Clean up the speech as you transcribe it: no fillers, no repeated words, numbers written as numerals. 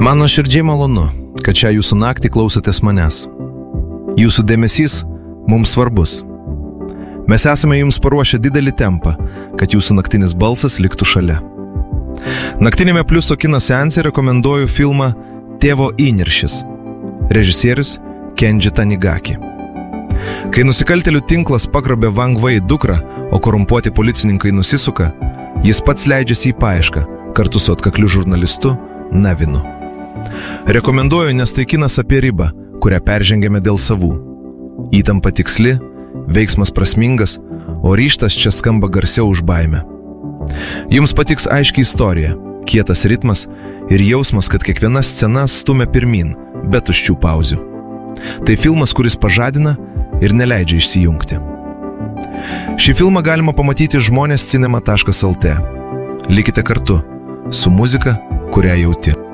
Man nuoširdžiai malonu, kad šią jūsų naktį klausotės manęs. Jūsų dėmesys mums svarbus. Mes esame jums paruošę didelį tempą, kad jūsų naktinis balsas liktų šalia. Naktinėme Pliuso kino seanse rekomenduoju filmą Tėvo įniršis. Režisierius Kenji Tanigaki. Kai nusikaltėlių tinklas pagrobė Wang Wei dukrą, o korumpuoti policininkai nusisuka, jis pats leidžiasi į paiešką kartu su atkakliu žurnalistu Navinu. Rekomenduoju, nes tai kinas apie ribą, kurią peržengėme dėl savų. Įtampa tiksli, veiksmas prasmingas, o ryžtas čia skamba garsiau už baimę. Jums patiks aiški istorija, kietas ritmas ir jausmas, kad kiekviena scena stumia pirmin, be tuščių pauzių. Tai filmas, kuris pažadina ir neleidžia išsijungti. Šį filmą galima pamatyti žmonės cinema.lt. Likite kartu su muzika, kurią jauti.